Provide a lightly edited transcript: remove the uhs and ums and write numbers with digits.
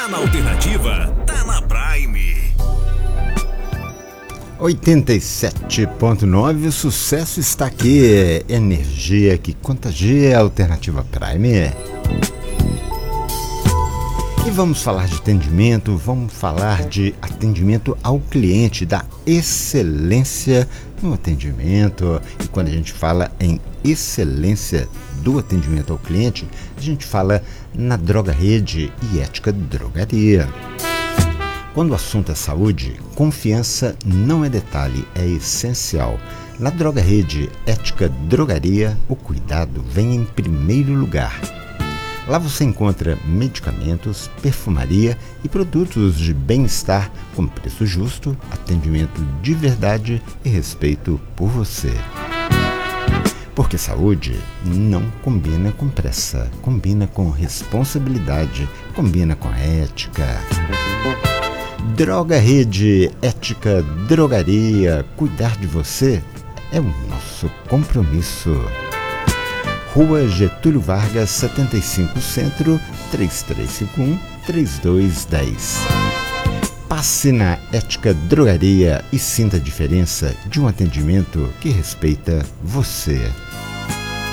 na Alternativa, tá na Prime. 87.9, o sucesso está aqui. Energia que contagia, Alternativa Prime. E vamos falar de atendimento, vamos falar de atendimento ao cliente, da excelência no atendimento. E quando a gente fala em excelência do atendimento ao cliente, a gente fala na Droga Rede e Ética Drogaria. Quando o assunto é saúde, confiança não é detalhe, é essencial. Na Droga Rede Ética Drogaria, o cuidado vem em primeiro lugar. Lá você encontra medicamentos, perfumaria e produtos de bem-estar com preço justo, atendimento de verdade e respeito por você. Porque saúde não combina com pressa, combina com responsabilidade, combina com ética. Droga Rede Ética Drogaria, cuidar de você é o nosso compromisso. Rua Getúlio Vargas, 75 Centro, 3351-3210. Passe na Ética Drogaria e sinta a diferença de um atendimento que respeita você.